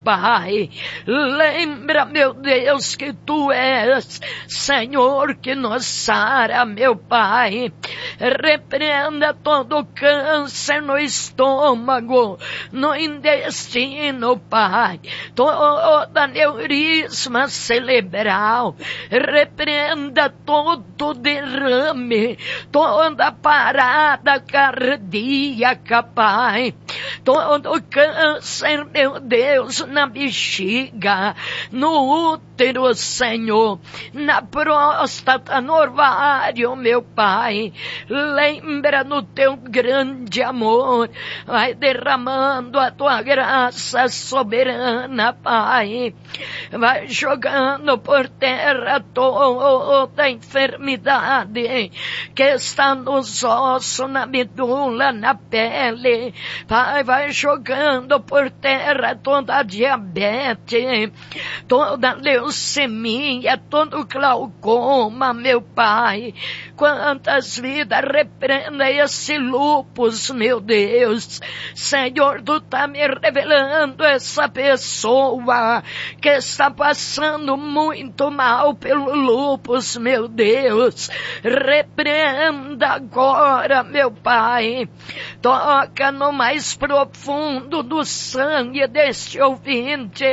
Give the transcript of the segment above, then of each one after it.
Pai, lembra, meu Deus, que Tu és, Senhor, que nos sara, meu Pai. Repreenda todo câncer no estômago, no intestino, Pai. Toda aneurisma cerebral. Repreenda todo derrame, toda parada cardíaca, Pai. Todo câncer, meu Deus, na bexiga, no útero, Senhor, na próstata, no ovário, meu Pai. Lembra no Teu grande amor, vai derramando a Tua graça soberana, Pai. Vai jogando por terra toda a enfermidade que está nos ossos, na medula, na pele. Pai, vai jogando por terra toda a diabetes, toda a leucemia, todo o glaucoma, meu Pai. Quantas vidas repreenda esse lúpus, meu Deus. Senhor, Tu tá me revelando essa pessoa que está passando muito mal pelo lúpus, meu Deus. Repreenda agora, meu Pai. Toca no mais profundo do sangue deste ouvinte.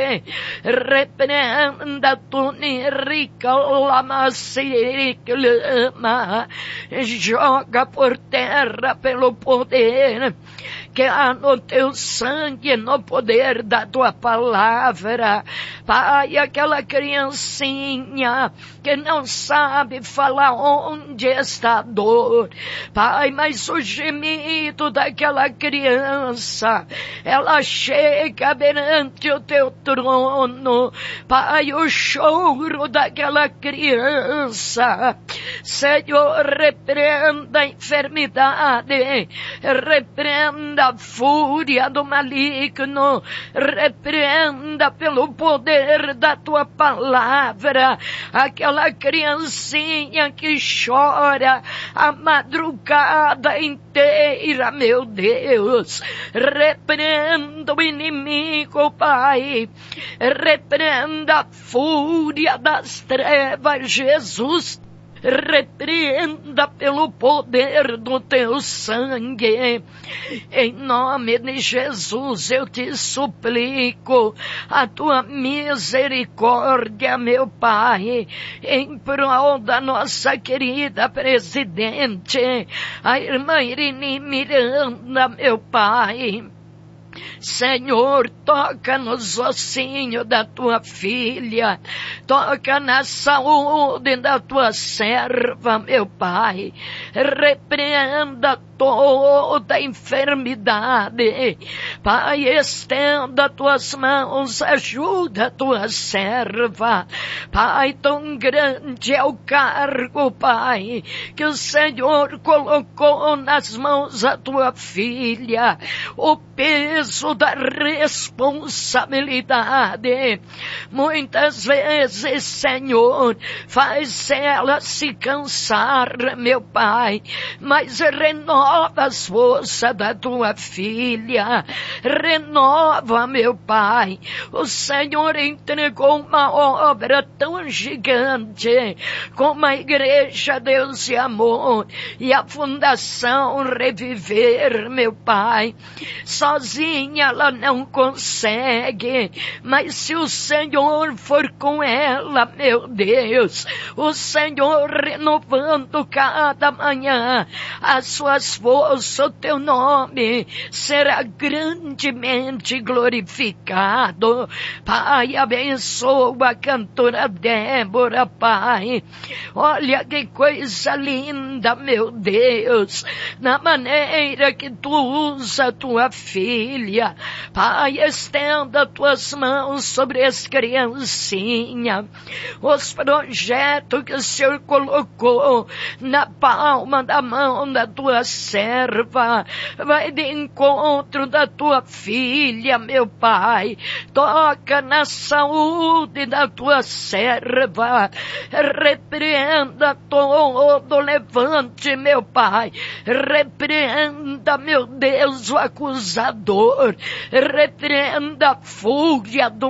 Repreenda tunirica lamaciriclama. Joga por terra pelo poder que há no Teu sangue, no poder da Tua palavra. Pai, aquela criancinha que não sabe falar onde está a dor. Pai, mas o gemido daquela criança, ela chega perante o Teu trono. Pai, o choro daquela criança, Senhor, repreenda a enfermidade, repreenda a fúria do maligno, repreenda pelo poder da Tua palavra aquela criancinha que chora a madrugada inteira, meu Deus. Repreenda o inimigo, Pai. Repreenda a fúria das trevas, Jesus. Repreenda pelo poder do Teu sangue. Em nome de Jesus eu te suplico a Tua misericórdia, meu Pai, em prol da nossa querida presidente, a irmã Irini Miranda, meu Pai. Senhor, toca nos ossinhos da Tua filha, toca na saúde da Tua serva, meu Pai. Repreenda toda enfermidade. Pai, estenda Tuas mãos, ajuda a Tua serva. Pai, tão grande é o cargo, Pai, que o Senhor colocou nas mãos da Tua filha, o peso da responsabilidade. Muitas vezes, Senhor, faz ela se cansar, meu Pai, mas renova as forças da Tua filha, renova, meu Pai. O Senhor entregou uma obra tão gigante como a Igreja Deus e Amor e a Fundação Reviver, meu Pai. Sozinha ela não consegue, mas se o Senhor for com ela, meu Deus, o Senhor renovando cada manhã as suas forças, o Teu nome será grandemente glorificado. Pai, abençoa a cantora Débora, Pai. Olha que coisa linda, meu Deus, na maneira que Tu usa a Tua filha. Pai, estenda Tuas mãos sobre as criancinhas, os projetos que o Senhor colocou na palma da mão da Tua serva, vai de encontro da tua filha, meu Pai, toca na saúde da tua serva, repreenda todo levante, meu Pai, repreenda, meu Deus, o acusador, repreenda a fúria do